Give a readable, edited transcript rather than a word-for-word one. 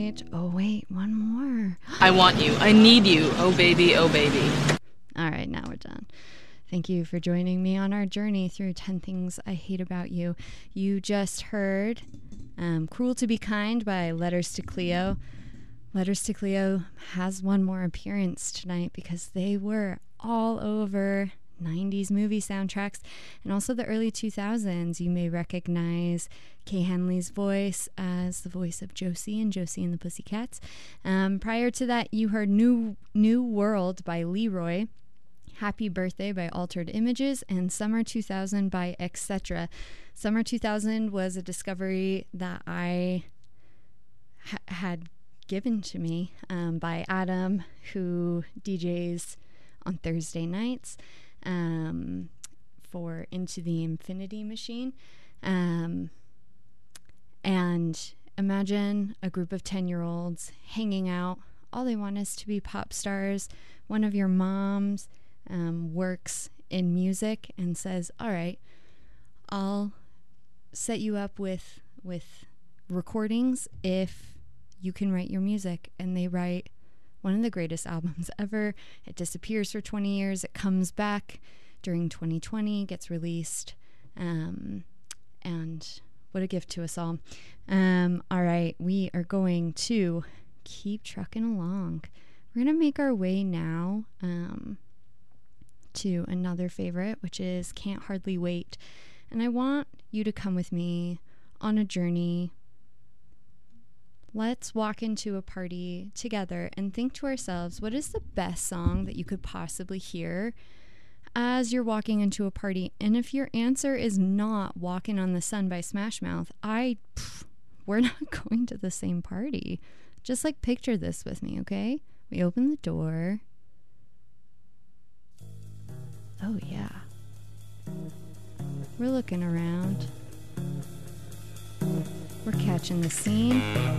Oh, wait, one more. I want you. I need you. Oh, baby. Oh, baby. All right, now we're done. Thank you for joining me on our journey through 10 Things I Hate About You. You just heard Cruel to Be Kind by Letters to Cleo. Letters to Cleo has one more appearance tonight because they were all over 90s movie soundtracks and also the early 2000s. You may recognize Kay Henley's voice as the voice of Josie in Josie and the Pussycats. Prior to that, you heard New World by Leroy, Happy Birthday by Altered Images, and Summer 2000 by Etc. Summer 2000 was a discovery that I had given to me by Adam, who DJs on Thursday nights for Into the Infinity Machine. And imagine a group of 10-year-olds hanging out. All they want is to be pop stars. One of your moms works in music and says, all right, I'll set you up with recordings if you can write your music. And they write one of the greatest albums ever. It disappears for 20 years. It comes back during 2020, gets released. And what a gift to us all. All right, we are going to keep trucking along. We're going to make our way now to another favorite, which is Can't Hardly Wait. And I want you to come with me on a journey. Let's walk into a party together and think to ourselves, what is the best song that you could possibly hear as you're walking into a party? And if your answer is not Walking on the Sun by Smash Mouth, we're not going to the same party. Just like picture this with me, okay? We open the door. Oh yeah. We're looking around. We're catching the scene.